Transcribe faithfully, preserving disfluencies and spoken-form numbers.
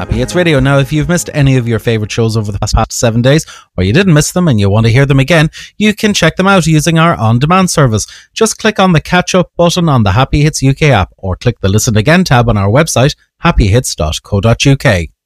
Happy Hits Radio. Now, if you've missed any of your favourite shows over the past, past seven days, or you didn't miss them and you want to hear them again, you can check them out using our on-demand service. Just click on the catch-up button on the Happy Hits U K app, or click the Listen Again tab on our website, happy hits dot co dot uk.